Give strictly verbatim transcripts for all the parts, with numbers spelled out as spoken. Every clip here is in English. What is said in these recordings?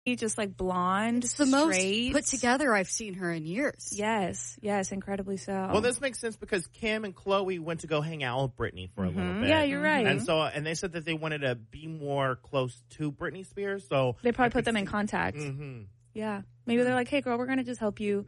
just like blonde, it's the straight. most put together I've seen her in years. Yes, yes, incredibly so. Well, this makes sense because Kim and Chloe went to go hang out with Britney for mm-hmm. a little bit. Yeah, you're right. And so, and they said that they wanted to be more close to Britney Spears, so they probably put them see. in contact. Mm-hmm. Yeah, maybe they're like, "Hey, girl, we're gonna just help you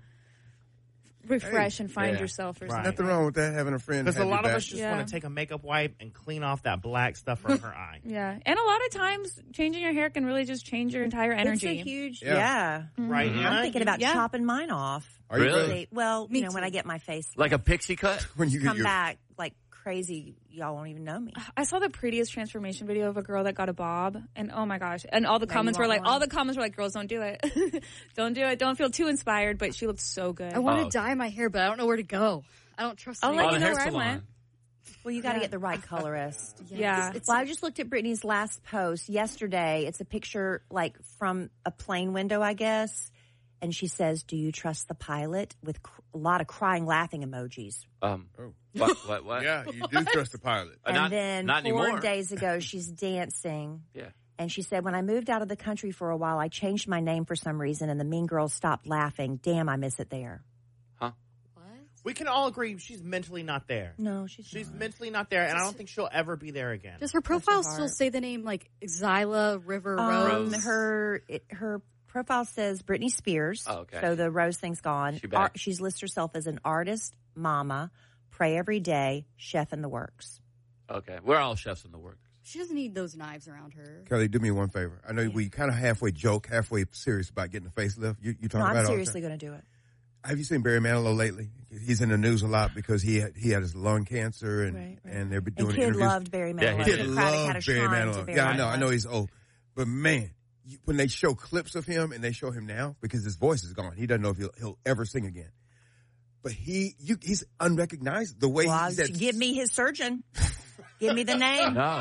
refresh hey, and find yeah. yourself." Or right. something. Nothing wrong with that. Having a friend because a lot of back. us just yeah. want to take a makeup wipe and clean off that black stuff from her eye. Yeah, and a lot of times changing your hair can really just change your entire energy. It's a huge, yeah, yeah. Mm-hmm. right. Mm-hmm. I'm thinking about yeah. chopping mine off. Are you really? really? Well, Me you know, too. when I get my face like a pixie cut, when you come get your... back like crazy, y'all won't even know me. I saw the prettiest transformation video of a girl that got a bob, and oh my gosh! And all the now comments were like, one? all the comments were like, "Girls, don't do it, don't do it, don't feel too inspired." But she looked so good. I want to oh. dye my hair, but I don't know where to go. I don't trust. I'll let oh, you know where salon. I went. Well, you got to yeah. get the right colorist. yeah. yeah. It's, it's, well, I just looked at Brittany's last post yesterday. It's a picture like from a plane window, I guess. And she says, "Do you trust the pilot?" With cr- a lot of crying, laughing emojis. Um, oh. what, what, what? Yeah, you do trust the pilot. And not, then not four anymore. days ago, she's dancing. Yeah. And she said, "When I moved out of the country for a while, I changed my name for some reason, and the mean girls stopped laughing. Damn, I miss it there." Huh? What? We can all agree she's mentally not there. No, she's She's not. mentally not there, and I don't think she'll ever be there again. Does her profile still say the name like Xyla River Rose? Um, her it, her profile says Britney Spears. Oh, okay. So the Rose thing's gone. She back? Ar- she's listed herself as an artist, mama, pray every day, chef in the works. Okay, we're all chefs in the works. She doesn't need those knives around her. Kelly, do me one favor. I know yeah. we kind of halfway joke, halfway serious about getting a facelift. You, you talking no, about I'm it seriously going to do it. Have you seen Barry Manilow lately? He's in the news a lot because he had, he had his lung cancer and right, right. and they've been doing and Kid interviews. loved Barry Manilow. Yeah, Kid Kid loved Barry Manilow. Barry Yeah, I know. Manilow. I know he's old, but man, you, when they show clips of him and they show him now because his voice is gone, he doesn't know if he'll, he'll ever sing again. But he, you, he's unrecognized. The way well, he said, give me his surgeon. Give me the name. No.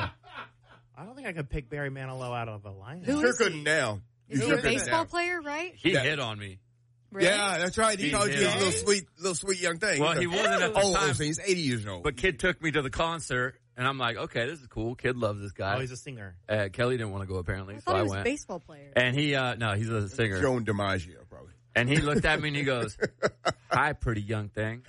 I don't think I could pick Barry Manilow out of a lineup. You sure couldn't now. You Is he sure a couldn't baseball now. player, right? He Yeah. hit on me. Really? Yeah, that's right. He, He called you did. a little sweet, little sweet young thing. Well, He's he like, wasn't at the oh, time. oh, so he's eighty years old. But Kid took me to the concert, and I'm like, okay, this is cool. Kid loves this guy. Oh, he's a singer. Uh, Kelly didn't want to go, apparently, I so thought I he was went. a baseball player. And he, uh, no, he's a singer. Joan DiMaggio, probably. And he looked at me and he goes, "Hi, pretty young thing."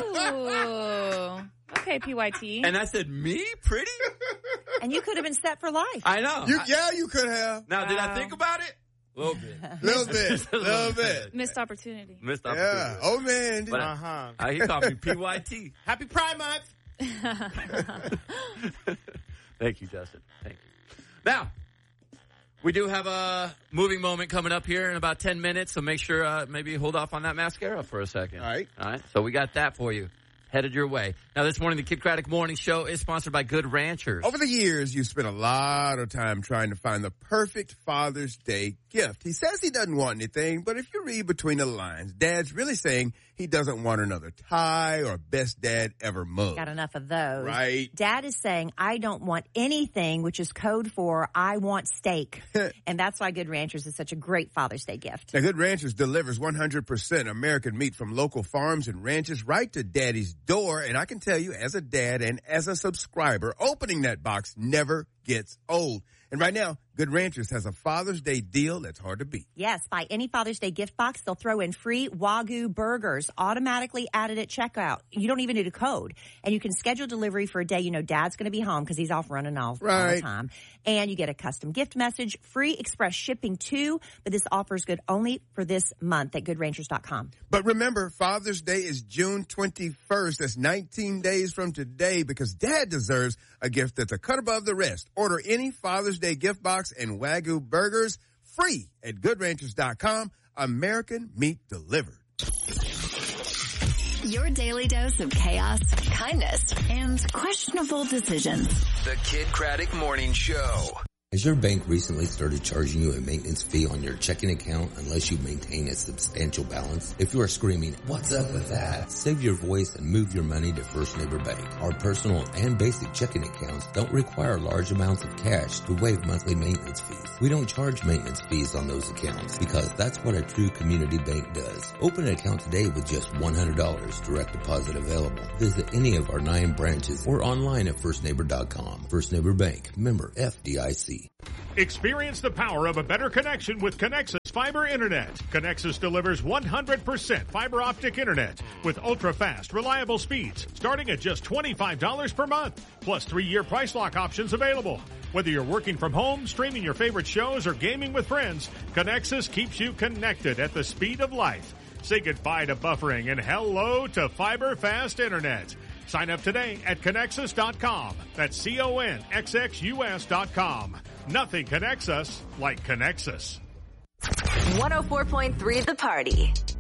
Ooh. Okay, P Y T. And I said, "Me, pretty?" And you could have been set for life. I know. You, I- yeah, you could have. now, did I Wow. think about it? A little bit. Little bit, little bit. Missed opportunity. Missed Yeah. opportunity. Oh man. But- Uh huh. Uh, he called me P Y T. Happy Pride Month. Thank you, Justin. Thank you. Now, we do have a moving moment coming up here in about ten minutes, so make sure uh, maybe hold off on that mascara for a second. All right. All right. So we got that for you. Headed your way. Now, this morning, the Kid Craddock Morning Show is sponsored by Good Ranchers. Over the years, you spent a lot of time trying to find the perfect Father's Day gift. He says he doesn't want anything, but if you read between the lines, Dad's really saying he doesn't want another tie or best dad ever mug. Got enough of those. Right. Dad is saying, "I don't want anything," which is code for "I want steak." And that's why Good Ranchers is such a great Father's Day gift. Now, Good Ranchers delivers one hundred percent American meat from local farms and ranches right to Daddy's door. And I can tell you, as a dad and as a subscriber, opening that box never gets old. And right now, Good Ranchers has a Father's Day deal that's hard to beat. Yes, buy any Father's Day gift box, they'll throw in free Wagyu burgers automatically added at checkout. You don't even need a code. And you can schedule delivery for a day you know Dad's going to be home because he's off running all, all the Right. time. And you get a custom gift message, free express shipping too. But this offer is good only for this month at good ranchers dot com. But remember, Father's Day is June twenty-first. That's nineteen days from today because Dad deserves a gift that's a cut above the rest. Order any Father's Day gift box and Wagyu burgers free at good ranchers dot com. American meat delivered. Your daily dose of chaos, kindness, and questionable decisions. The Kid Craddock Morning Show. Has your bank recently started charging you a maintenance fee on your checking account unless you maintain a substantial balance? If you are screaming, "What's up with that?" save your voice and move your money to First Neighbor Bank. Our personal and basic checking accounts don't require large amounts of cash to waive monthly maintenance fees. We don't charge maintenance fees on those accounts because that's what a true community bank does. Open an account today with just one hundred dollars direct deposit available. Visit any of our nine branches or online at first neighbor dot com. First Neighbor Bank, member F D I C. party. Experience the power of a better connection with Connexus Fiber Internet. Connexus delivers one hundred percent fiber optic internet with ultra-fast, reliable speeds starting at just twenty-five dollars per month, plus three-year price lock options available. Whether you're working from home, streaming your favorite shows, or gaming with friends, Connexus keeps you connected at the speed of light. Say goodbye to buffering and hello to fiber fast internet. Sign up today at Connexus dot com. That's C O N X X U S dot com. Nothing connects us like Connexus. one oh four point three The Party.